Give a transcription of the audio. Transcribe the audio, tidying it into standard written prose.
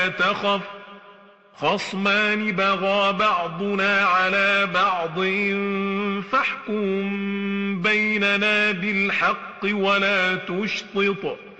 تخف خصمان بغى بعضنا على بعض فاحكم بيننا بالحق ولا تشطط